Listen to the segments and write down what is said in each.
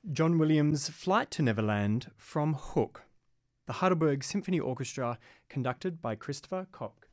John Williams' Flight to Neverland from Hook, the Heidelberg Symphony Orchestra, conducted by Christopher Koch.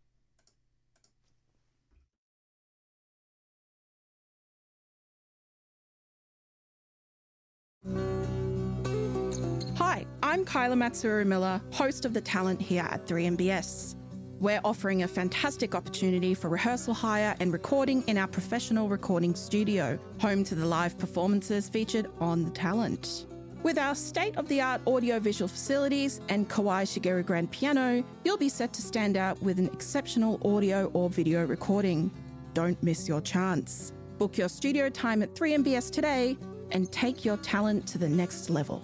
Hi, I'm Kyla Matsuru-Miller, host of The Talent here at 3MBS. We're offering a fantastic opportunity for rehearsal hire and recording in our professional recording studio, home to the live performances featured on The Talent. With our state-of-the-art audio-visual facilities and Kawai Shigeru grand piano, you'll be set to stand out with an exceptional audio or video recording. Don't miss your chance. Book your studio time at 3MBS today and take your talent to the next level.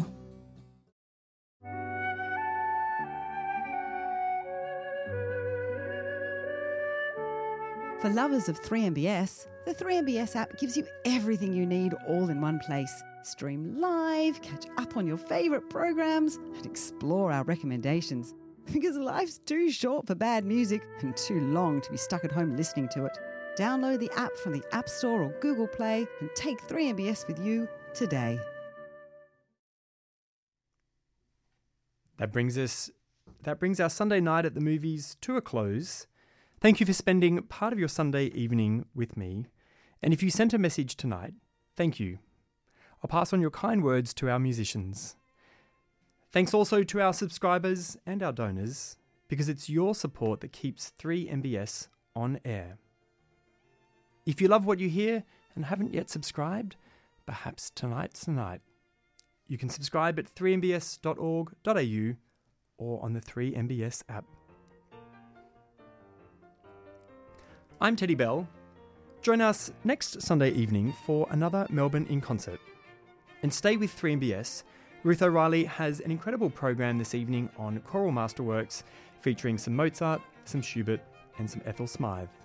For lovers of 3MBS, the 3MBS app gives you everything you need all in one place. Stream live, catch up on your favourite programs, and explore our recommendations. Because life's too short for bad music and too long to be stuck at home listening to it. Download the app from the App Store or Google Play and take 3MBS with you today. That brings our Sunday night at the movies to a close. Thank you for spending part of your Sunday evening with me. And if you sent a message tonight, thank you. I'll pass on your kind words to our musicians. Thanks also to our subscribers and our donors, because it's your support that keeps 3MBS on air. If you love what you hear and haven't yet subscribed, perhaps tonight's the night. You can subscribe at 3mbs.org.au or on the 3MBS app. I'm Teddy Bell. Join us next Sunday evening for another Melbourne in Concert. And stay with 3MBS. Ruth O'Reilly has an incredible program this evening on choral masterworks featuring some Mozart, some Schubert and some Ethel Smythe.